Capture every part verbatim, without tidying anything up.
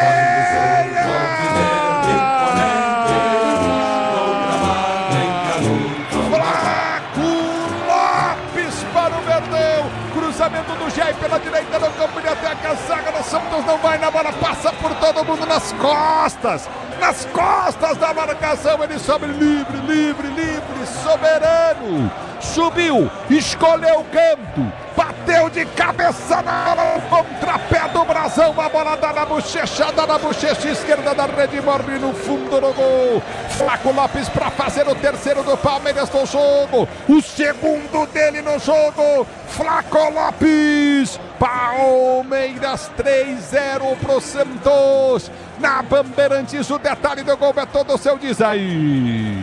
Cruzamento do Jair pela direita no campo de ataque, a zaga do Santos não vai na bola, passa por todo mundo nas costas, nas costas da marcação, ele sobe livre, livre, livre, soberano, subiu, escolheu o canto, bateu de cabeça na bola, o contrapé do Brasão, a bola dá na bochecha, dá na bochecha esquerda da rede, morre no fundo do gol. Flaco Lopes para fazer o terceiro do Palmeiras no jogo, o segundo dele no jogo, Flaco Lopes, Palmeiras três a zero pro Santos, na Bandeirantes, o detalhe do gol é todo seu, diz aí.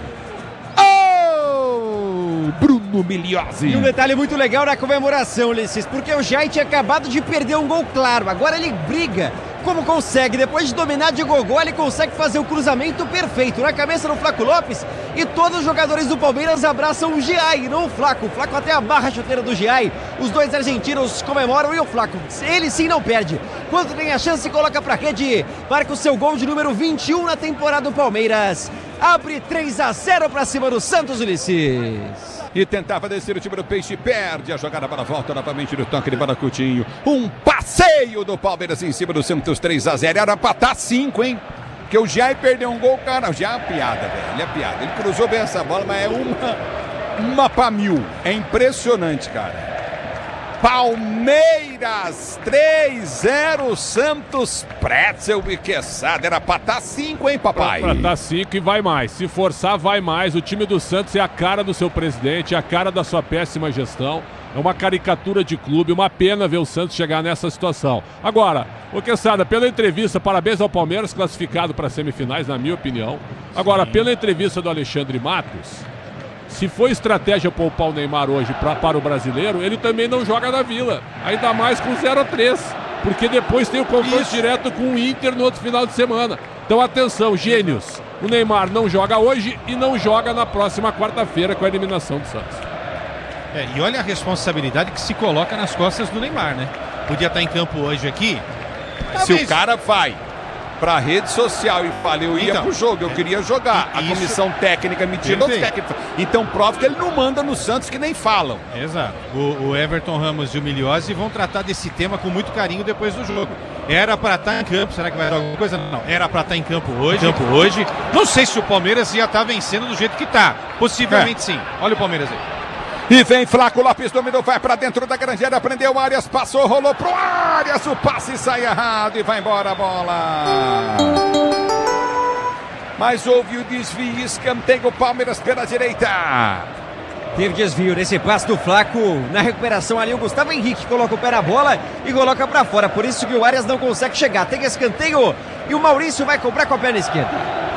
Oh, Bruno Migliozzi. E um detalhe muito legal na comemoração, Ulisses, porque o Jair tinha acabado de perder um gol claro, agora ele briga. Como consegue, depois de dominar de gogó, ele consegue fazer o cruzamento perfeito na cabeça do Flaco Lopes e todos os jogadores do Palmeiras abraçam o Giai, não o Flaco. O Flaco até abarra a chuteira do Giai. Os dois argentinos comemoram e o Flaco, ele sim não perde. Quando tem a chance, coloca pra rede, marca o seu gol de número vinte e um na temporada do Palmeiras. Abre três a zero pra cima do Santos, Ulisses. E tentava descer o time do Peixe, perde a jogada para a volta novamente do toque de bola Coutinho. Um passeio do Palmeiras em cima do Santos, três a zero. Era para estar cinco, hein? Porque o Jair perdeu um gol, cara. Já é piada, velho. É piada. Ele cruzou bem essa bola, mas é uma, uma para mil. É impressionante, cara. Palmeiras três a zero, Santos Pretzel e Quesada. Era pra estar cinco, hein, papai? Pra estar cinco e vai mais. Se forçar, vai mais. O time do Santos é a cara do seu presidente, é a cara da sua péssima gestão. É uma caricatura de clube, uma pena ver o Santos chegar nessa situação. Agora, o Quesada, pela entrevista, parabéns ao Palmeiras, classificado para semifinais, na minha opinião. Agora, Sim. pela entrevista do Alexandre Matos, se for estratégia poupar o Neymar hoje pra, para o brasileiro, ele também não joga na Vila. Ainda mais com zero a três. Porque depois tem o confronto Isso. direto com o Inter no outro final de semana. Então atenção, gênios. O Neymar não joga hoje e não joga na próxima quarta-feira com a eliminação do Santos. É, e olha a responsabilidade que se coloca nas costas do Neymar, né? Podia estar em campo hoje aqui. Se Talvez... o cara vai pra rede social e fala, eu ia então, pro jogo, eu queria jogar. A comissão técnica me tira os técnicos. Então prova que ele não manda no Santos, que nem falam. Exato. O, o Everton Ramos e o Migliozzi vão tratar desse tema com muito carinho depois do jogo. Era pra estar em campo, será que vai dar alguma coisa? Não, era pra estar em campo hoje. Campo hoje. Não sei se o Palmeiras ia estar vencendo do jeito que tá. Possivelmente é. sim. Olha o Palmeiras aí. E vem Flaco Lopes, dominou, vai pra dentro da grande área, prendeu o Arias, passou, rolou pro Arias, o passe sai errado e vai embora a bola. Mas houve o desvio, escanteio, Palmeiras pela direita. Teve desvio nesse passe do Flaco, na recuperação ali o Gustavo Henrique coloca o pé na bola e coloca pra fora, por isso que o Arias não consegue chegar, tem escanteio e o Maurício vai cobrar com a perna esquerda.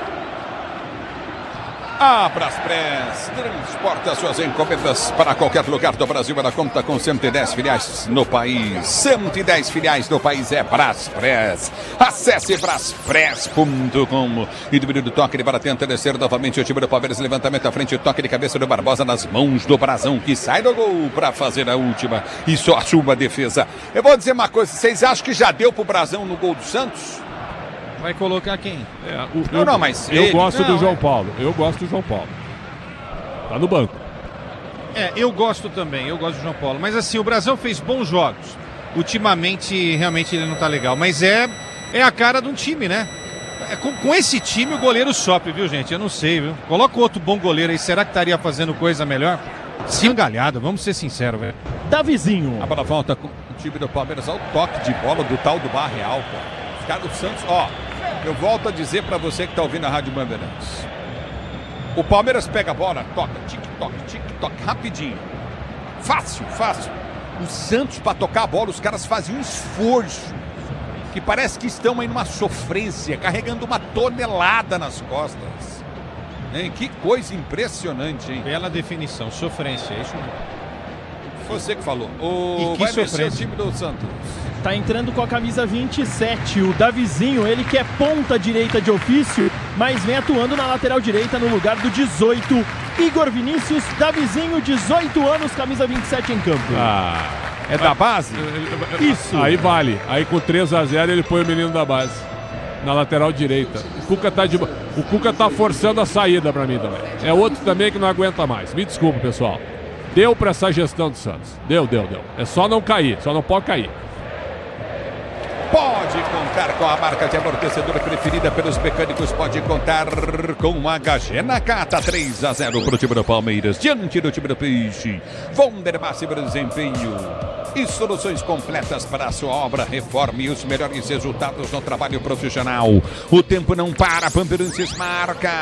A Braspress transporta suas encomendas para qualquer lugar do Brasil. Ela conta com cento e dez filiais no país. cento e dez filiais no país é Braspress. Acesse braspress ponto com. E do do toque de bola tenta descer novamente o time do Palmeiras. Levantamento à frente, toque de cabeça do Barbosa nas mãos do Brasão, que sai do gol para fazer a última. E só a sua defesa. Eu vou dizer uma coisa, vocês acham que já deu pro Brasão no gol do Santos? Vai colocar quem? É, o, não, eu, não, mas eu ele... gosto não, do João é. Paulo. Eu gosto do João Paulo. Tá no banco. É, eu gosto também. Eu gosto do João Paulo. Mas assim, o Brasão fez bons jogos. Ultimamente, realmente ele não tá legal. Mas é, é a cara de um time, né? É, com, com esse time o goleiro sofre, viu, gente? Eu não sei, viu? Coloca outro bom goleiro aí. Será que estaria fazendo coisa melhor? Sim, galhada. Vamos ser sinceros, velho. Davizinho. A bola volta com o time do Palmeiras. Olha o toque de bola do tal do Barreal, pô. Os caras do Santos, ó. Eu volto a dizer para você que está ouvindo a Rádio Bandeirantes. O Palmeiras pega a bola, toca, tic-toc, tic-toc, rapidinho. Fácil, fácil. O Santos, para tocar a bola, os caras fazem um esforço. Que parece que estão aí numa sofrência, carregando uma tonelada nas costas. Hein? Que coisa impressionante, hein? Bela definição, sofrência, é isso mesmo. Você que falou. O... E que Vai sofrência. o time do Santos. Tá entrando com a camisa vinte e sete, o Davizinho, ele que é ponta direita de ofício, mas vem atuando na lateral direita no lugar do dezoito, Igor Vinícius. Davizinho, dezoito anos, camisa vinte e sete em campo. Ah, é da base? Isso. Aí vale. Aí com três a zero ele põe o menino da base. na lateral direita. O Cuca tá, de... o Cuca tá forçando a saída pra mim também. É outro também que não aguenta mais. Me desculpa, pessoal. Deu pra essa gestão do Santos. Deu, deu, deu. É só não cair, só não pode cair. Pode contar com a marca de amortecedor preferida pelos mecânicos. Pode contar com a H G Nakata. Três a zero para o time do Palmeiras. Diante do time do Peixe. Vonder máximo desempenho e soluções completas para a sua obra. Reforme os melhores resultados no trabalho profissional. O tempo não para. Pamperances marca.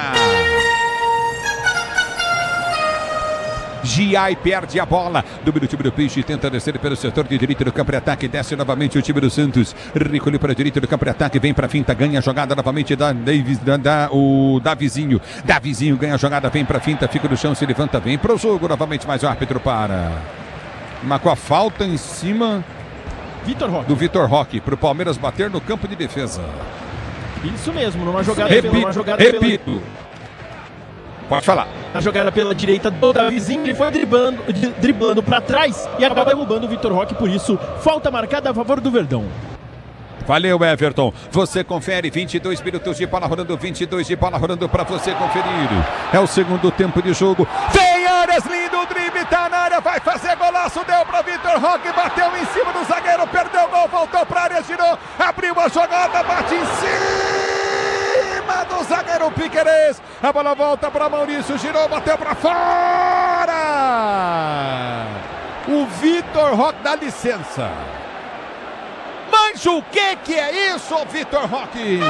Giai perde a bola. Do time do Peixe tenta descer pelo setor de direita do campo de ataque. Desce novamente o time do Santos. Recolhe para a direita do campo de ataque. Vem para a finta. Ganha a jogada novamente da, Davis, da, da o Davizinho. Davizinho ganha a jogada. Vem para a finta. Fica no chão. Se levanta. Vem para o jogo novamente. Mais o árbitro para. Marcou a falta em cima Vitor Roque. do Vitor Roque. Para o Palmeiras bater no campo de defesa. Isso mesmo. Numa jogada, repito, pela, uma jogada repito. Pela... Pode falar. A jogada pela direita do Davizinho, ele foi driblando, driblando para trás e acaba derrubando o Vitor Roque, por isso, falta marcada a favor do Verdão. Valeu, Everton. Você confere, vinte e dois minutos de bola rolando, vinte e dois de bola rolando para você conferir. É o segundo tempo de jogo. Vem Arias, lindo drible, tá na área, vai fazer golaço, deu para Vitor Roque, bateu em cima do zagueiro, perdeu o gol, voltou para a área, girou, abriu a jogada, bate em cima do zagueiro Piquerez. A bola volta para Maurício, girou, bateu para fora. O Vitor Roque dá licença. Mas o que que é isso, Vitor Roque?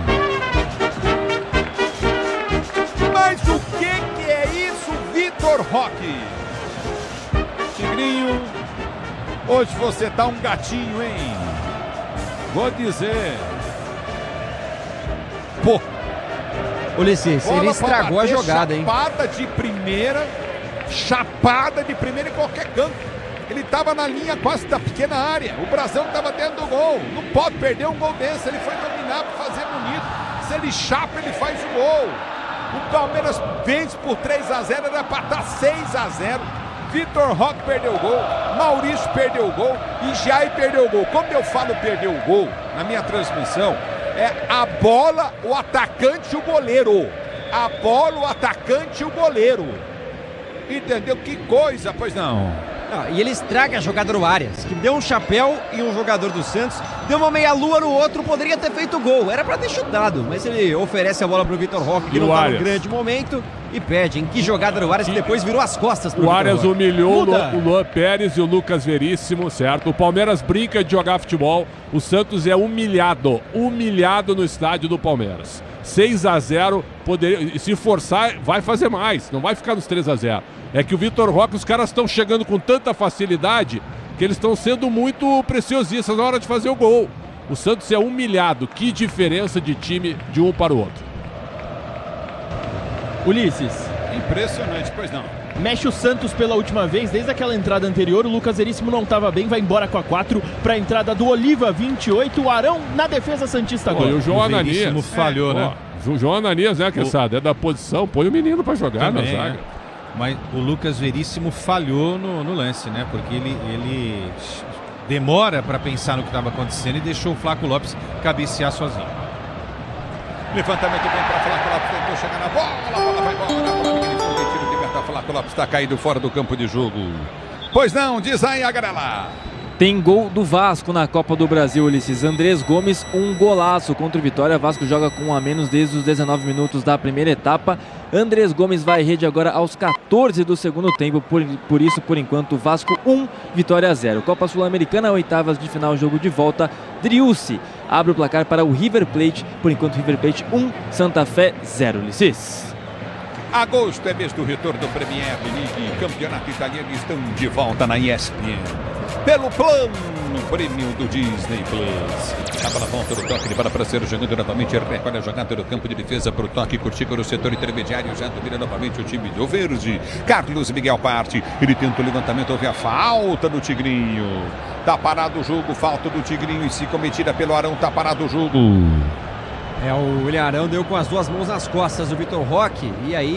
Mas o que que é isso, Vitor Roque? Tigrinho, hoje você tá um gatinho, hein? Vou dizer. Pô. Ulisses, ele estragou a jogada, hein? Chapada de primeira, chapada de primeira em qualquer canto. Ele estava na linha quase da pequena área. O Brasão estava dentro do gol. Não pode perder um gol desse. Ele foi dominar para fazer bonito. Se ele chapa, ele faz o gol. O Palmeiras vence por três a zero. Era para estar seis a zero. Vitor Roque perdeu o gol. Maurício perdeu o gol. E Jair perdeu o gol. Quando eu falo perdeu o gol, na minha transmissão, é a bola, o atacante e o goleiro. A bola, o atacante e o goleiro. Entendeu? Que coisa, pois não. Ah, e ele estraga a jogada do Arias, que deu um chapéu em um jogador do Santos, deu uma meia-lua no outro, poderia ter feito gol, era pra ter chutado, mas ele oferece a bola pro Vitor Roque, que e não tá Arias? no grande momento, e pede, em que jogada do Arias, que depois virou as costas pro O Vitor Arias Roque. humilhou Muda. o Luan Pérez e o Lucas Veríssimo, certo? O Palmeiras brinca de jogar futebol, o Santos é humilhado, humilhado no estádio do Palmeiras. seis a zero, poderia, se forçar, vai fazer mais, não vai ficar nos três a zero. É que o Vitor Roque, os caras estão chegando com tanta facilidade que eles estão sendo muito preciosistas na hora de fazer o gol. O Santos é humilhado. Que diferença de time de um para o outro. Ulisses. Impressionante, pois não. Mexe o Santos pela última vez, desde aquela entrada anterior, o Lucas Veríssimo não estava bem, vai embora com a quatro para a entrada do Oliva, vinte e oito, o Arão na defesa santista Pô, agora. e o João O Ananias Veríssimo falhou, é, né? Pô, o João Ananias, né, Quesada? É da posição, põe o menino para jogar Também, na zaga. é. Mas o Lucas Veríssimo falhou no, no lance, né? Porque ele, ele demora para pensar no que estava acontecendo e deixou o Flaco Lopes cabecear sozinho. Levantamento vem para Flaco Lopes, tentou chegar na bola, a bola vai embora, ele foi metido, liberta, Flaco Lopes está caído fora do campo de jogo. Pois não, diz aí a Garela. Tem gol do Vasco na Copa do Brasil, Ulisses. Andrés Gomes, um golaço contra o Vitória. Vasco joga com um a menos desde os dezenove minutos da primeira etapa. Andrés Gomes vai à rede agora aos quatorze do segundo tempo. Por, por isso, por enquanto, Vasco um, Vitória zero. Copa Sul-Americana, oitavas de final, jogo de volta. Driussi abre o placar para o River Plate. Por enquanto, River Plate um, Santa Fé zero, Ulisses. Agosto é mês do retorno do Premier League. Campeonato italiano estão de volta na E S P N. Pelo plano premium do Disney Plus. A bola volta do toque de bola para ser jogando novamente. Recolhe a jogada do campo de defesa para o toque. Curtico no setor intermediário. Já domina novamente o time do Verde. Carlos Miguel parte. Ele tenta o levantamento. Houve a falta do Tigrinho. Tá parado o jogo. Falta do Tigrinho. E se cometida pelo Arão, tá parado o jogo. É, o William Arão deu com as duas mãos nas costas do Vitor Roque e aí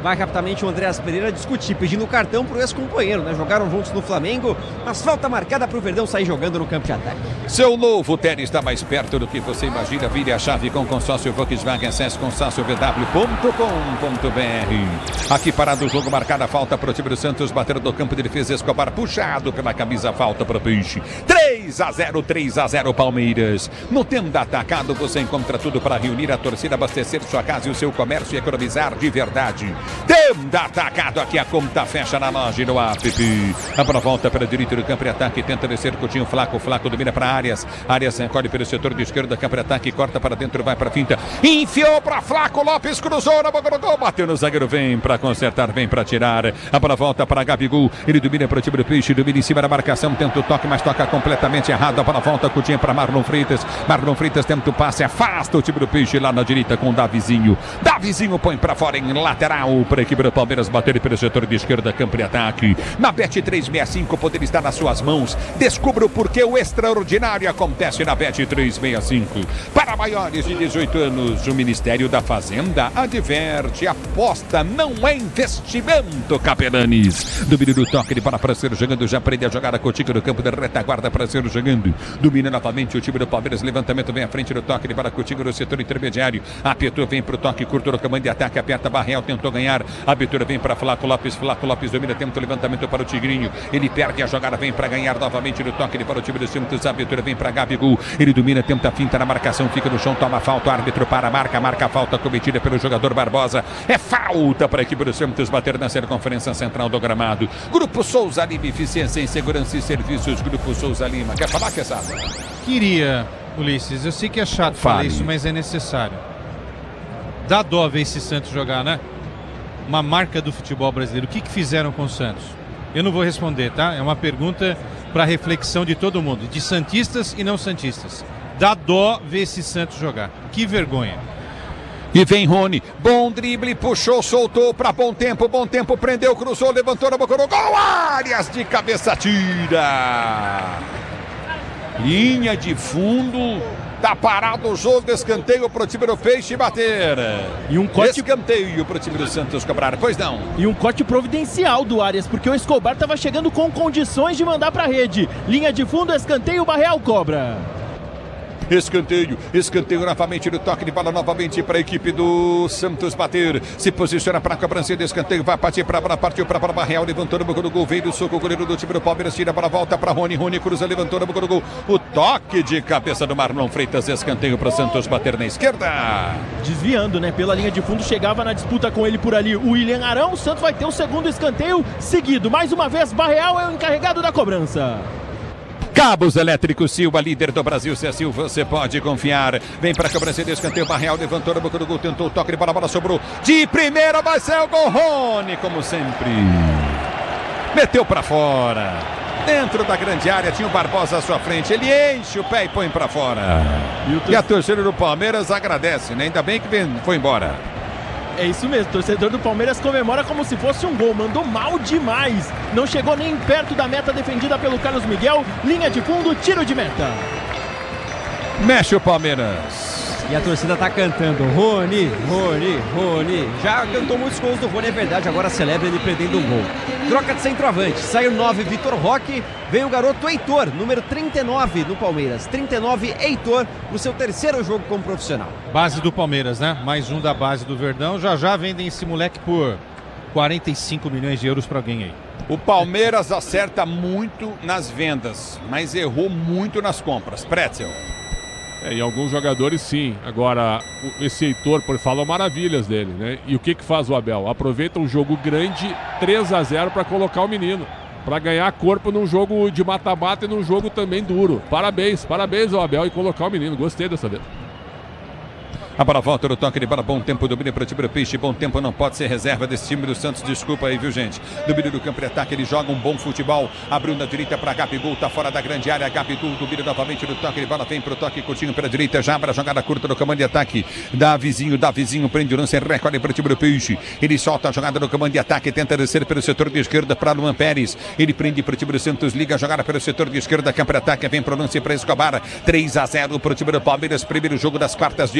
Vai rapidamente o Andréas Pereira discutir, pedindo cartão pro ex-companheiro, né? Jogaram juntos no Flamengo, mas falta marcada pro Verdão sair jogando no campo de ataque. Seu novo tênis está mais perto do que você imagina. Vire a chave com consórcio Volkswagen. Acesse consórcio v w ponto com ponto b r. Aqui parado o jogo, marcada a falta para o time do Santos. Bateram do campo de defesa, Escobar puxado pela camisa, falta para o Peixe. três a zero, três a zero Palmeiras. No Tenda Atacado você encontra tudo para reunir a torcida, abastecer sua casa e o seu comércio e economizar de verdade. Tenda Atacado, aqui a conta fecha na loja e no app. A bola volta para a direita do campo de ataque, tenta descer Coutinho, Flaco, Flaco domina para Arias. Arias recolhe pelo setor de esquerda, campo de ataque, corta para dentro, vai para a finta. Enfiou para Flaco, Lopes cruzou na boca do gol, bateu no zagueiro, vem para consertar, vem para tirar. A bola volta para Gabigol, ele domina para o time do Peixe, domina em cima da marcação, tenta o toque, mas toca completamente errado. A bola volta, Coutinho para Marlon Freitas. Marlon Freitas tenta o passe, afasta o time do Peixe lá na direita com o Davizinho. Davizinho põe para fora em lateral para a equipe do Palmeiras bater pelo setor de esquerda, campo de ataque. Na Bet trezentos e sessenta e cinco, poder estar nas suas mãos. Descubra o porquê o extraordinário acontece na Bet trezentos e sessenta e cinco. Para maiores de dezoito anos, o Ministério da Fazenda adverte: aposta não é investimento, Capelanes. Domina do toque de bola para ser jogando, já prende a jogada Coutinho no campo de retaguarda para ser jogando. Domina novamente o time do Palmeiras, levantamento vem à frente do toque de bola Coutinho no setor intermediário. Apertou, vem para o toque curto no comando de ataque, aperta Barreal, tentou ganhar. A abertura vem para Flaco Lopes, Flaco Lopes domina, tenta o levantamento para o Tigrinho. Ele perde a jogada, vem para ganhar novamente no toque de bola o time do Santos. A abertura vem para Gabigol, ele domina, tenta a finta na marcação, fica no chão, toma falta, o árbitro para a marca, marca a falta cometida pelo jogador Barbosa. É falta para a equipe do Santos bater na circunferência central do gramado. Grupo Souza Lima, eficiência em segurança e serviços. Grupo Souza Lima. Quer falar, Quesada? Queria, Ulisses, eu sei que é chato falar isso, mas é necessário. Dá dó ver esse Santos jogar, né? Uma marca do futebol brasileiro. O que, que fizeram com o Santos? Eu não vou responder, tá? É uma pergunta para reflexão de todo mundo, de santistas e não santistas. Dá dó ver esse Santos jogar. Que vergonha. E vem Rony, bom drible, puxou, soltou para bom tempo, bom tempo, prendeu, cruzou, levantou na boca do gol, Arias de cabeça tira. Linha de fundo, tá parado o jogo, escanteio pro time do Peixe bater. E um corte... Escanteio pro time do Santos cobrar, pois não. E um corte providencial do Arias, porque o Escobar tava chegando com condições de mandar pra rede. Linha de fundo, escanteio, o Barreal cobra. Escanteio, escanteio novamente no toque de bola novamente para a equipe do Santos bater. Se posiciona para a cobrança de escanteio, vai partir para a bola, partiu para a bola, Barreal, levantou no boca do gol, veio do soco, o goleiro do time do Palmeiras, tira a bola, volta para Rony, Rony cruza, levantou no boca do gol. O toque de cabeça do Marlon Freitas, escanteio para o Santos bater na esquerda. Desviando, né, pela linha de fundo, chegava na disputa com ele por ali o William Arão. O Santos vai ter o segundo escanteio seguido. Mais uma vez, Barreal é o encarregado da cobrança. Cabos Elétricos Silva, líder do Brasil, se é Silva, você pode confiar. Vem para a cobrança de escanteio, Barreal levantou na boca do gol, tentou o toque de bola, a bola sobrou. De primeira vai ser o gol, Rony, como sempre. Meteu para fora. Dentro da grande área, tinha o Barbosa à sua frente. Ele enche o pé e põe para fora. E, e a torcida do Palmeiras agradece, né? Ainda bem que foi embora. É isso mesmo, o torcedor do Palmeiras comemora como se fosse um gol, mandou mal demais, não chegou nem perto da meta defendida pelo Carlos Miguel, linha de fundo, tiro de meta. Mexe o Palmeiras. E a torcida tá cantando, Rony, Rony, Rony. Já cantou muitos gols do Rony, é verdade, agora celebra ele perdendo um gol. Troca de centroavante, sai o nove, Vitor Roque, vem o garoto Heitor, número trinta e nove no Palmeiras. trinta e nove, Heitor, no seu terceiro jogo como profissional. Base do Palmeiras, né? Mais um da base do Verdão. Já já vendem esse moleque por quarenta e cinco milhões de euros para alguém aí. O Palmeiras acerta muito nas vendas, mas errou muito nas compras. Pretzel. É, e alguns jogadores sim. Agora, esse Heitor, por falou maravilhas dele, né? E o que que faz o Abel? Aproveita um jogo grande, três a zero, para colocar o menino. Para ganhar corpo num jogo de mata-mata e num jogo também duro. Parabéns, parabéns ao Abel e colocar o menino. Gostei dessa vez. A bola volta no toque de bola, bom tempo, domínio para o time do Peixe, bom tempo não pode ser reserva desse time do Santos, desculpa aí, viu gente? Domínio do campo de ataque, ele joga um bom futebol, abriu na direita para Gabigol, tá fora da grande área, Gabigol domina novamente no toque de bola, vem pro toque, curtinho pela direita, já para a jogada curta no comando de ataque, dá vizinho, dá vizinho, prende o lance, recolhe para o time do Peixe, ele solta a jogada no comando de ataque, tenta descer pelo setor de esquerda para Luan Pérez, ele prende para o time do Santos, liga a jogada pelo setor de esquerda, campo de ataque, vem pro lance para Escobar, três a zero para o time do Palmeiras, primeiro jogo das quartas de final da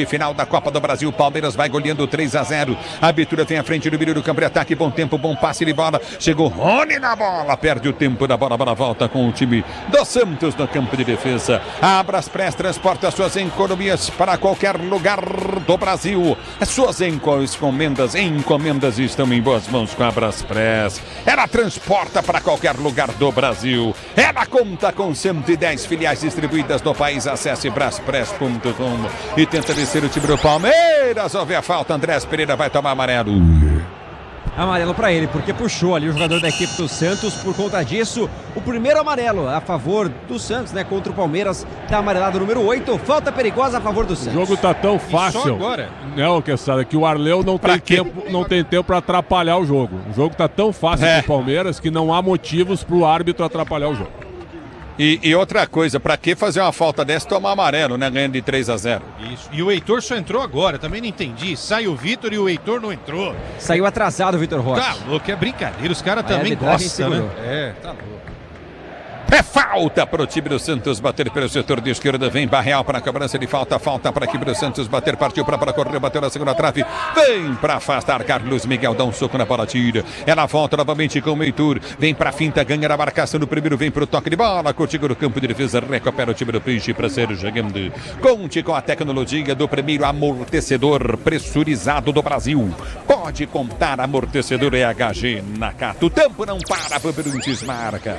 Copa do Brasil. Palmeiras vai goleando três a zero. A abertura vem à frente do meio do campo de ataque. Bom tempo, bom passe de bola. Chegou Rony na bola. Perde o tempo da bola. A bola volta com o time do Santos no campo de defesa. A Braspress transporta suas encomidas para qualquer lugar do Brasil. As suas encomendas, encomendas estão em boas mãos com a Braspress. Ela transporta para qualquer lugar do Brasil. Ela conta com cento e dez filiais distribuídas no país. Acesse braspress ponto com e tenta descer o time do Palmeiras. Houve a falta. Andrés Pereira vai tomar amarelo. Amarelo para ele, porque puxou ali o jogador da equipe do Santos. Por conta disso, o primeiro amarelo a favor do Santos, né? Contra o Palmeiras, tá amarelado número oito. Falta perigosa a favor do Santos. O jogo tá tão fácil. Só agora. Não, Quesada, que o Arleu não tem tempo, não tem tempo para atrapalhar o jogo. O jogo tá tão fácil é. pro Palmeiras que não há motivos pro árbitro atrapalhar o jogo. E, e outra coisa, pra que fazer uma falta dessa e tomar amarelo, né? Ganhando de três a zero. Isso. E o Heitor só entrou agora, também não entendi. Sai o Vitor e o Heitor não entrou. Saiu atrasado o Vitor Roque. Tá louco, é brincadeira. Os caras também gostam, né? É, tá louco. É falta para o time do Santos bater pelo setor de esquerda. Vem Barreal para a cobrança de falta. Falta para a equipe do Santos bater. Partiu para para correr. Bateu na segunda trave. Vem para afastar. Carlos Miguel dá um soco na bola. Tira. Ela volta novamente com o Heitor. Vem para a finta. Ganha na marcação do primeiro. Vem para o toque de bola. Contigo no campo de defesa. Recupera o time do Peixe para ser jogando. Conte com a tecnologia do primeiro amortecedor pressurizado do Brasil. Pode contar. Amortecedor E H G Nakata. O tempo não para. Fabrício marca.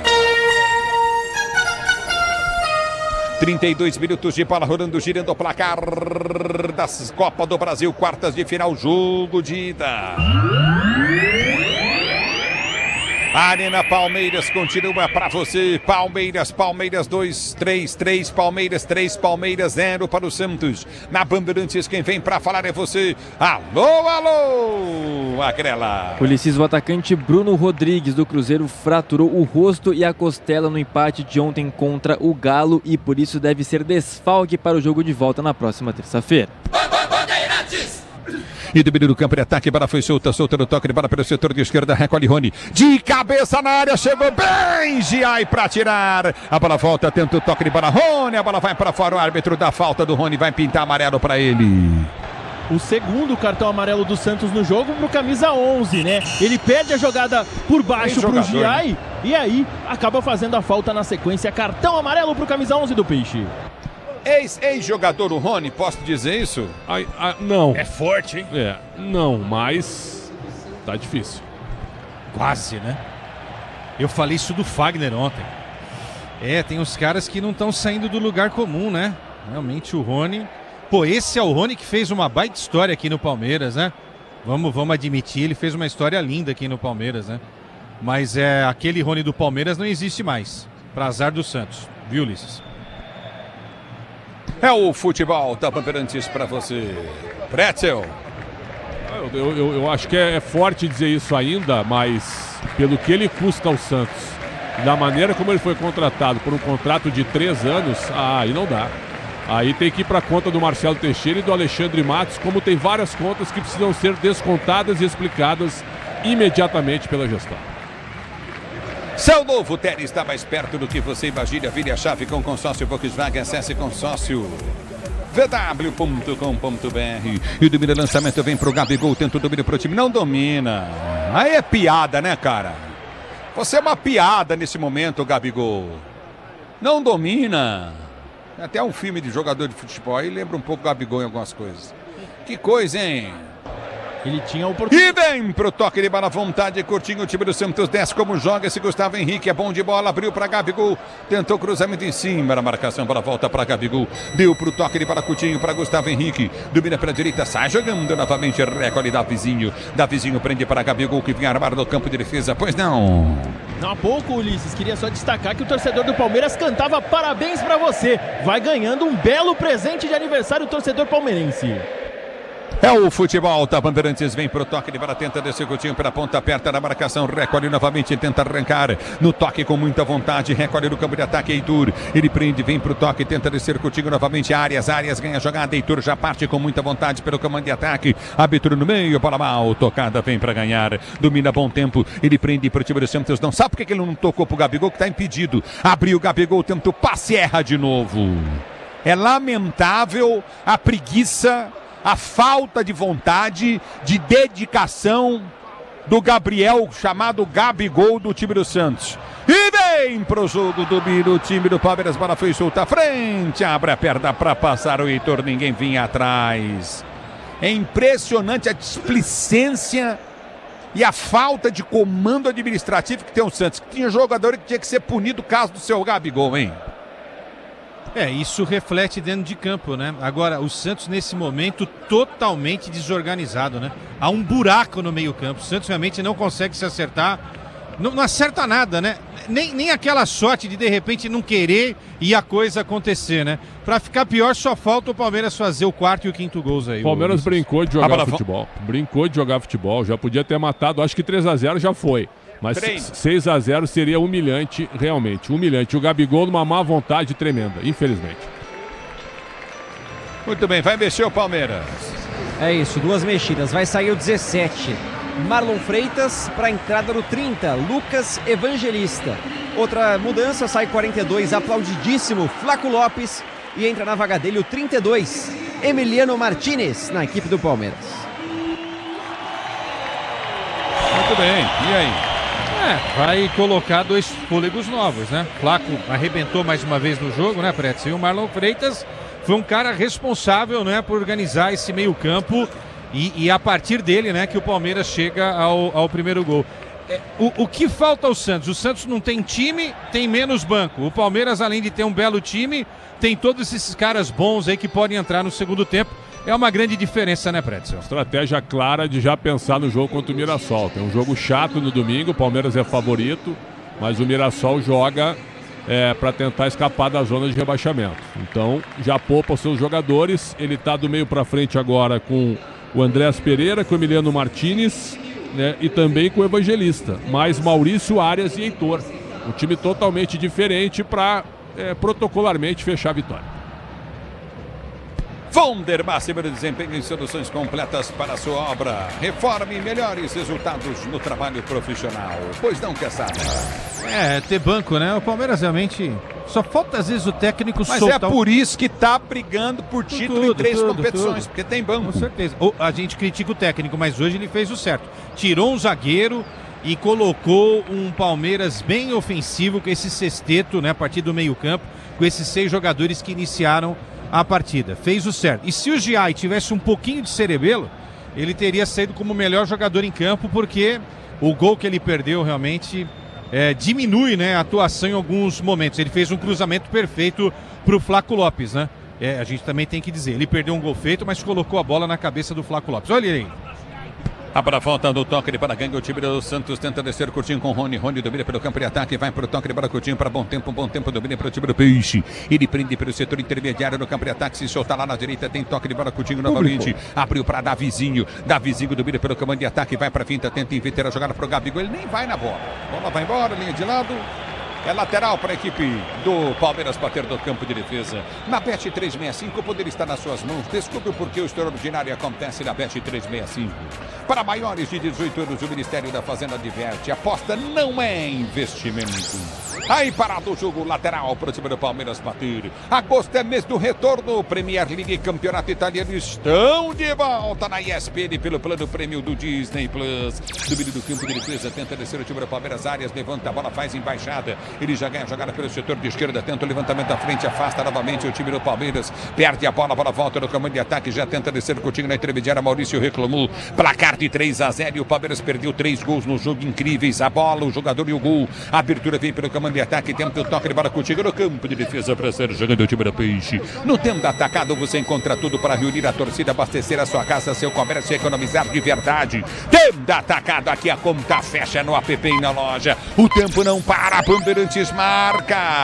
trinta e dois minutos de bola rolando, girando o placar das Copa do Brasil, quartas de final, jogo de ida. Arena Palmeiras continua para você. Palmeiras, Palmeiras dois, três, três, Palmeiras três, Palmeiras zero para o Santos. Na Bandeirantes, quem vem para falar é você. Alô, alô, Agrela. Ulisses, o atacante Bruno Rodrigues do Cruzeiro fraturou o rosto e a costela no empate de ontem contra o Galo e por isso deve ser desfalque para o jogo de volta na próxima terça-feira. E do meio do campo de ataque, bola foi solta, solta no toque de bola pelo setor de esquerda, recolhe Rony, de cabeça na área, chegou bem, Giai para tirar, a bola volta, tenta o toque de bola, Rony, a bola vai para fora, o árbitro dá falta do Rony, vai pintar amarelo para ele. O segundo cartão amarelo do Santos no jogo pro camisa onze, né? Ele perde a jogada por baixo pro Giai, né? E aí acaba fazendo a falta na sequência, cartão amarelo pro camisa onze do Peixe. Ex-jogador o Rony, posso dizer isso? Ai, ai, não. É forte, hein? É, não, mas tá difícil. Quase, né? Eu falei isso do Fagner ontem. É, tem uns caras que não estão saindo do lugar comum, né? Realmente o Rony... Pô, esse é o Rony que fez uma baita história aqui no Palmeiras, né? Vamos, vamos admitir, ele fez uma história linda aqui no Palmeiras, né? Mas é, aquele Rony do Palmeiras não existe mais. Pra azar do Santos. Viu, Ulisses? É o futebol da Bandeirantes para você. Pretzel. Eu, eu, eu acho que é, é forte dizer isso ainda, mas pelo que ele custa ao Santos, da maneira como ele foi contratado por um contrato de três anos, ah, aí não dá. Aí tem que ir para a conta do Marcelo Teixeira e do Alexandre Matos, como tem várias contas que precisam ser descontadas e explicadas imediatamente pela gestão. Seu novo Tele está mais perto do que você imagina. Vire a chave com consórcio Volkswagen. Acesse consórcio v w ponto com ponto b r. E o domínio lançamento vem pro Gabigol. Tenta o domínio pro time. Não domina. Aí é piada, né, cara? Você é uma piada nesse momento, Gabigol. Não domina. Tem até um filme de jogador de futebol aí. Lembra um pouco o Gabigol em algumas coisas. Que coisa, hein? Ele tinha a oportunidade. E vem pro toque de bola, vontade, curtinho, o time do Santos desce como joga esse Gustavo Henrique, é bom de bola, abriu para Gabigol, tentou cruzamento em cima da marcação, bola volta para Gabigol, deu pro toque de bola, curtinho para Gustavo Henrique, domina pela direita, sai jogando novamente, recolhe Davizinho, Davizinho prende para Gabigol que vinha armar no campo de defesa, pois não. Não há pouco, Ulisses, queria só destacar que o torcedor do Palmeiras cantava parabéns para você, vai ganhando um belo presente de aniversário o torcedor palmeirense. É o futebol da Bandeirantes, vem pro toque de bola, tenta descer curtinho pela ponta, aperta na marcação, recolhe novamente, tenta arrancar, no toque com muita vontade, recolhe no campo de ataque, Heitor, ele prende, vem pro toque, tenta descer curtinho novamente, Arias, Arias ganha a jogada, Heitor já parte com muita vontade pelo comando de ataque, abertura no meio, bola mal tocada, vem pra ganhar, domina bom tempo, ele prende pro time do Santos, não sabe por que ele não tocou pro Gabigol, que tá impedido, abriu o Gabigol, tenta o passe, erra de novo. É lamentável a preguiça, a falta de vontade, de dedicação do Gabriel, chamado Gabigol, do time do Santos. E vem pro jogo, domina o time do Palmeiras, bola foi solta à frente, abre a perna para passar o Heitor, ninguém vinha atrás. É impressionante a displicência e a falta de comando administrativo que tem o Santos. Que tinha jogador que tinha que ser punido, caso do seu Gabigol, hein? É, isso reflete dentro de campo, né? Agora, o Santos nesse momento totalmente desorganizado, né? Há um buraco no meio campo. O Santos realmente não consegue se acertar. Não, não acerta nada, né? Nem, nem aquela sorte de de repente não querer e a coisa acontecer, né? Pra ficar pior, só falta o Palmeiras fazer o quarto e o quinto gols aí. O Palmeiras brincou de jogar futebol. Brincou de jogar futebol. Já podia ter matado. Acho que três a zero já foi. Mas seis a zero seria humilhante, realmente. Humilhante. O Gabigol numa má vontade tremenda, infelizmente. Muito bem, vai mexer o Palmeiras. É isso, duas mexidas. Vai sair o dezessete. Marlon Freitas para a entrada do trinta, Lucas Evangelista. Outra mudança, sai quarenta e dois, aplaudidíssimo, Flaco Lopes. E entra na vaga dele o trinta e dois, Emiliano Martinez, na equipe do Palmeiras. Muito bem, e aí? É, vai colocar dois fôlegos novos, né? Flaco arrebentou mais uma vez no jogo, né, Pretz? E o Marlon Freitas foi um cara responsável, né, por organizar esse meio campo. E, e a partir dele, né, que o Palmeiras chega ao, ao primeiro gol. É, o, o que falta ao Santos? O Santos não tem time, tem menos banco. O Palmeiras, além de ter um belo time, tem todos esses caras bons aí que podem entrar no segundo tempo. É uma grande diferença, né, Pretzel? Estratégia clara de já pensar no jogo contra o Mirassol. Tem um jogo chato no domingo, o Palmeiras é favorito, mas o Mirassol joga é, para tentar escapar da zona de rebaixamento. Então, já poupa os seus jogadores. Ele está do meio para frente agora com o Andréas Pereira, com o Emiliano Martinez, né, e também com o Evangelista, mais Maurício, Arias e Heitor. Um time totalmente diferente para é, protocolarmente fechar a vitória. Vonder, máximo de desempenho em soluções completas para a sua obra. Reforme melhores resultados no trabalho profissional. Pois não, quer saber? É, ter banco, né? O Palmeiras realmente só falta às vezes o técnico Mas soltar. Mas é por isso que tá brigando por título tudo, em três tudo, competições, tudo. Porque tem banco. Com certeza. A gente critica o técnico, mas hoje ele fez o certo. Tirou um zagueiro e colocou um Palmeiras bem ofensivo com esse sexteto, né? A partir do meio campo, com esses seis jogadores que iniciaram a partida. Fez o certo. E se o Giai tivesse um pouquinho de cerebelo, ele teria saído como o melhor jogador em campo, porque o gol que ele perdeu realmente é, diminui, né, a atuação em alguns momentos. Ele fez um cruzamento perfeito para o Flaco Lopes, né? É, a gente também tem que dizer, ele perdeu um gol feito, mas colocou a bola na cabeça do Flaco Lopes. Olha ele aí. A para volta do toque de para gangue, o time do Santos tenta descer curtinho com Rony. Rony domina pelo campo de ataque, vai para o toque de bola curtinho para bom tempo, bom tempo, domina para o time do Peixe. Ele prende pelo setor intermediário no campo de ataque, se soltar lá na direita, tem toque de bola curtinho novamente. Abriu para Davizinho, Davizinho domina pelo comando de ataque, vai para a finta, tenta inverter a jogada para o Gabigol, ele nem vai na bola. Bola vai embora, linha de lado. É lateral para a equipe do Palmeiras bater do campo de defesa. Na Bet trezentos e sessenta e cinco, o poder está nas suas mãos. Descubra por que o extraordinário acontece na Bet trezentos e sessenta e cinco. Para maiores de dezoito anos, o Ministério da Fazenda adverte. Aposta não é investimento. Aí parado o jogo, lateral para o time do Palmeiras bater. Agosto é mês do retorno. Premier League e Campeonato Italiano estão de volta na E S P N pelo plano prêmio do Disney Plus. Domínio do campo de defesa, tenta descer o time do Palmeiras. Arias levanta a bola, faz embaixada. Ele já ganha a jogada pelo setor de esquerda, tenta o levantamento à frente, afasta novamente o time do Palmeiras, perde a bola, a bola volta no comando de ataque, já tenta descer o Coutinho na intermediária, Maurício reclamou, placar de três a zero e o Palmeiras perdeu três gols no jogo, incríveis, a bola, o jogador e o gol, a abertura vem pelo comando de ataque, tenta o toque de bola Coutinho no campo de defesa para ser jogando o time do Peixe. No tempo da atacado você encontra tudo para reunir a torcida, abastecer a sua casa, seu comércio e economizar de verdade. Tempo da atacado, aqui a conta fecha no app e na loja, o tempo não para, Bandeirantes marca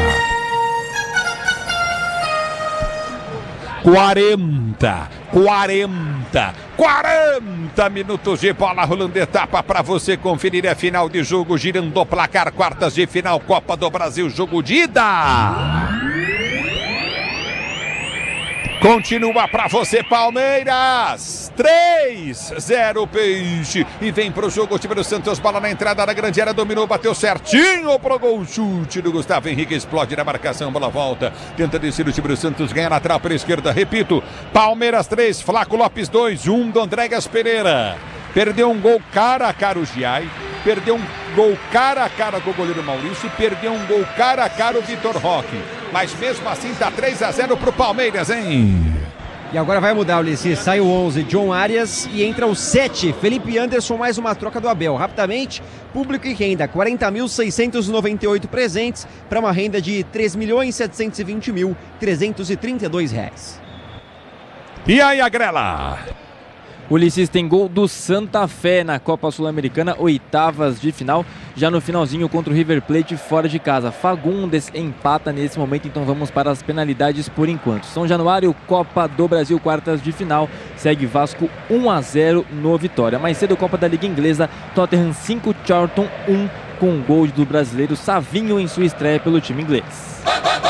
quarenta, quarenta, quarenta minutos de bola rolando, etapa para você conferir, é final de jogo, girando o placar, quartas de final, Copa do Brasil, jogo de ida. Continua pra você, Palmeiras. três a zero, Peixe. E vem pro jogo o time do Santos. Bola na entrada da grande área. Dominou, bateu certinho pro gol. Chute do Gustavo Henrique. Explode na marcação. Bola volta. Tenta descer o time do Santos. Ganha lateral pela esquerda. Repito. Palmeiras três. Flaco Lopes dois. um do Andrégas Pereira. Perdeu um gol cara a cara o Giai. Perdeu um gol cara a cara com o goleiro Maurício. E perdeu um gol cara a cara o Vitor Roque. Mas mesmo assim tá três a zero pro Palmeiras, hein? E agora vai mudar, Ulisses. Sai o onze, John Arias, e entra o sete, Felipe Anderson, mais uma troca do Abel. Rapidamente, público e renda, quarenta mil seiscentos e noventa e oito presentes para uma renda de três milhões setecentos e vinte mil trezentos e trinta e dois reais. E aí, Agrela? Ulisses, tem gol do Santa Fé na Copa Sul-Americana, oitavas de final, já no finalzinho contra o River Plate fora de casa. Fagundes empata nesse momento, então vamos para as penalidades por enquanto. São Januário, Copa do Brasil, quartas de final, segue Vasco um a zero no Vitória. Mais cedo, Copa da Liga Inglesa, Tottenham cinco, Charlton um, com gol do brasileiro Savinho em sua estreia pelo time inglês.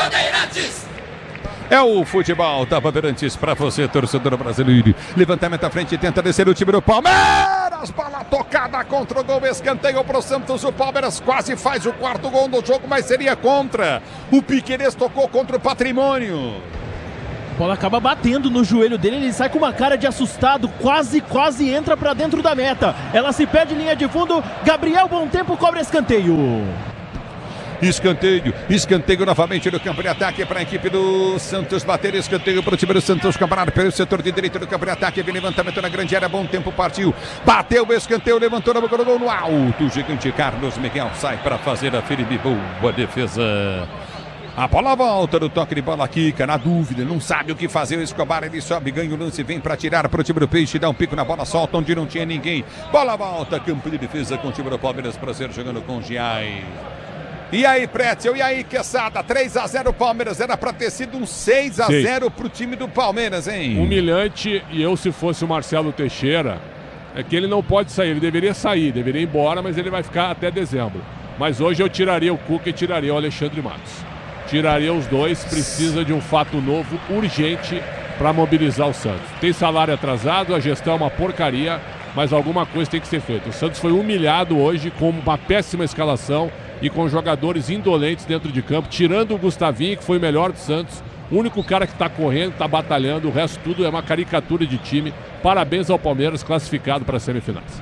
É o futebol da Bandeirantes para você, torcedor brasileiro. Levantamento à frente, tenta descer o time do Palmeiras. Bola tocada contra o gol, escanteio para o Santos. O Palmeiras quase faz o quarto gol do jogo, mas seria contra. O Piquerez tocou contra o Patrimônio. A bola acaba batendo no joelho dele, ele sai com uma cara de assustado, quase, quase entra para dentro da meta. Ela se perde em linha de fundo, Gabriel Bom Tempo cobra escanteio. Escanteio, escanteio novamente no campo de ataque para a equipe do Santos bater, escanteio para o time do Santos, campeonato pelo setor de direito do campo de ataque, vem levantamento na grande área, Bom Tempo partiu, bateu o escanteio, levantou na boca do gol no alto, o gigante Carlos Miguel sai para fazer a firme, boa defesa. A bola volta no toque de bola, Kika, na dúvida, não sabe o que fazer, o Escobar, ele sobe, ganha o lance, vem para tirar para o time do Peixe, dá um pico na bola, solta onde não tinha ninguém, bola volta, campo de defesa com o time do Palmeiras, prazer jogando com o Giai. E aí, Pretzel, e aí, Quesada, três a zero Palmeiras, era pra ter sido um seis a zero pro time do Palmeiras, hein? Humilhante, e eu se fosse o Marcelo Teixeira, é que ele não pode sair, ele deveria sair, deveria ir embora, mas ele vai ficar até dezembro. Mas hoje eu tiraria o Cuca e tiraria o Alexandre Matos. Tiraria os dois, precisa de um fato novo, urgente, para mobilizar o Santos. Tem salário atrasado, a gestão é uma porcaria, mas alguma coisa tem que ser feita. O Santos foi humilhado hoje com uma péssima escalação e com jogadores indolentes dentro de campo, tirando o Gustavinho, que foi o melhor do Santos, o único cara que está correndo, está batalhando, o resto tudo é uma caricatura de time. Parabéns ao Palmeiras, classificado para as semifinais.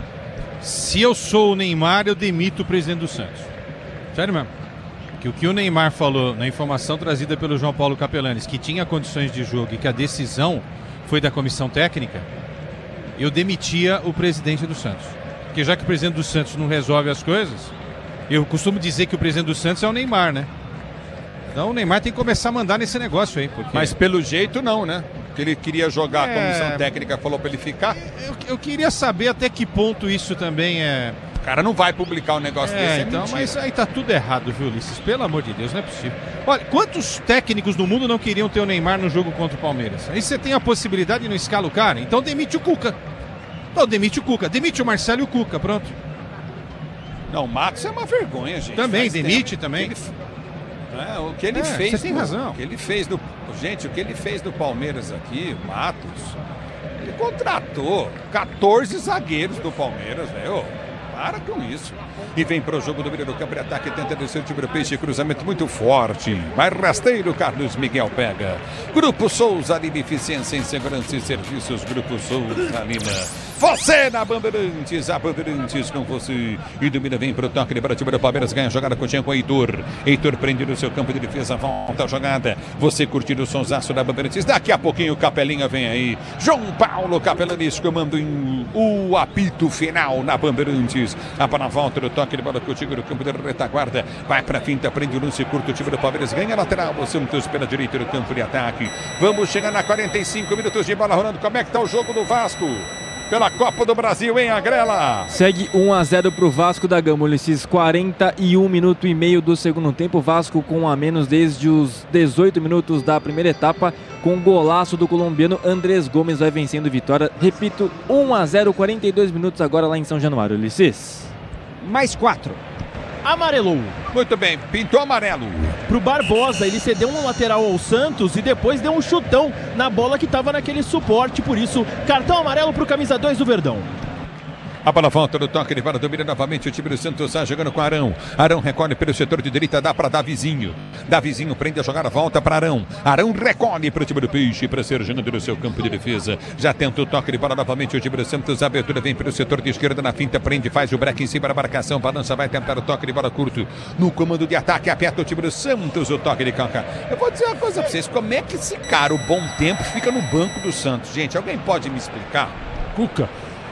Se eu sou o Neymar, eu demito o presidente do Santos. Sério mesmo. Que o que o Neymar falou na informação trazida pelo João Paulo Capelanes, que tinha condições de jogo e que a decisão foi da comissão técnica, eu demitia o presidente do Santos. Porque já que o presidente do Santos não resolve as coisas, eu costumo dizer que o presidente do Santos é o Neymar, né? Então o Neymar tem que começar a mandar nesse negócio aí. Porque... Mas pelo jeito não, né? Que ele queria jogar, é... a comissão técnica falou pra ele ficar. Eu, eu queria saber até que ponto isso também é... O cara não vai publicar um negócio é, desse, é então, mentira. Mas aí tá tudo errado, viu, Ulisses? Pelo amor de Deus, não é possível. Olha, quantos técnicos do mundo não queriam ter o Neymar no jogo contra o Palmeiras? Aí você tem a possibilidade de não escala o cara, então demite o Cuca. Então demite o Cuca, demite o Marcelo e o Cuca, pronto. Não, o Matos é uma vergonha, gente. Também, Faz demite tempo. também. Ele... É, o que ele é, fez. Você tem no... razão. O que ele fez do. Gente, o que ele fez do Palmeiras aqui, o Matos, ele contratou quatorze zagueiros do Palmeiras, velho. Para com isso. E vem para o jogo do meio do campo de ataque, tenta descer o time do Peixe, cruzamento muito forte. Vai rasteiro, Carlos Miguel pega. Grupo Souza Lima, eficiência em segurança e serviços. Grupo Souza Lima. Você na Bandeirantes, a Bandeirantes com você. E domina, vem para o toque, para o time do Palmeiras, ganha a jogada com o Heitor. Heitor prende no seu campo de defesa, volta a jogada. Você curtindo o sonsaço da Bandeirantes. Daqui a pouquinho o Capelinha vem aí. João Paulo Capelanes comando em o apito final na Bandeirantes. A bola volta no toque de bola contigo no campo de retaguarda. Vai para a finta, prende o lance curto. O time do Palmeiras ganha a lateral. O Santos pela direita no campo de ataque. Vamos chegar na quarenta e cinco minutos de bola rolando. Como é que tá o jogo do Vasco? Pela Copa do Brasil, hein, Agrela? Segue um a zero pro Vasco da Gama, Ulisses. quarenta e um minutos e meio do segundo tempo. Vasco com um a menos desde os dezoito minutos da primeira etapa. Com golaço do colombiano Andrés Gomes vai vencendo Vitória. Repito, um a zero, quarenta e dois minutos agora lá em São Januário, Ulisses. Mais quatro. amarelou. Muito bem, pintou amarelo. Pro Barbosa, ele cedeu um lateral ao Santos e depois deu um chutão na bola que estava naquele suporte, por isso, cartão amarelo pro camisa dois do Verdão. A bola volta do toque de bola, domina novamente o time do Santos, está jogando com Arão. Arão recolhe pelo setor de direita, dá para Davizinho. Davizinho prende a jogada, volta para Arão. Arão recolhe para o time do Peixe, para ser jogando no seu campo de defesa. Já tenta o toque de bola novamente o time do Santos, a abertura vem pelo setor de esquerda, na finta, prende, faz o break em cima da marcação, balança, vai tentar o toque de bola curto. No comando de ataque, aperta o time do Santos, o toque de calca. Eu vou dizer uma coisa para vocês, como é que esse cara, o Bom Tempo, fica no banco do Santos? Gente, alguém pode me explicar? Cuca.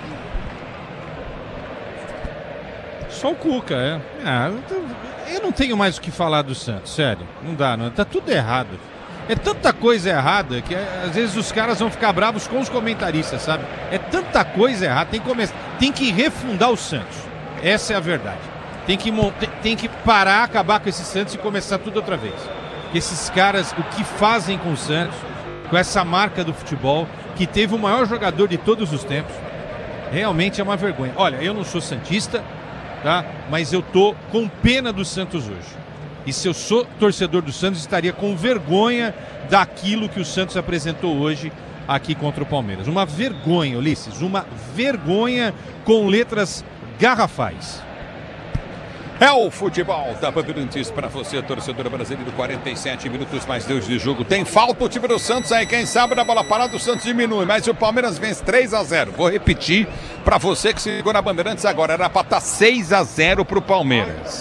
Só o Cuca, é. Ah, eu não tenho mais o que falar do Santos, sério. Não dá, não. Tá tudo errado. É tanta coisa errada que às vezes os caras vão ficar bravos com os comentaristas, sabe? É tanta coisa errada. Tem que, começar, tem que refundar o Santos. Essa é a verdade. Tem que, tem que parar, acabar com esse Santos e começar tudo outra vez. Esses caras, o que fazem com o Santos, com essa marca do futebol, que teve o maior jogador de todos os tempos, realmente é uma vergonha. Olha, eu não sou santista, tá? Mas eu tô com pena do Santos hoje. E se eu sou torcedor do Santos, estaria com vergonha daquilo que o Santos apresentou hoje aqui contra o Palmeiras. Uma vergonha, Ulisses, uma vergonha com letras garrafais. É o futebol da Bandeirantes para você, torcedor brasileiro. Quarenta e sete minutos mais dois de jogo. Tem falta o time do Santos aí. Quem sabe na bola parada o Santos diminui. Mas o Palmeiras vence três a zero. Vou repetir para você que se ligou na Bandeirantes agora. Era para estar seis a zero para o Palmeiras.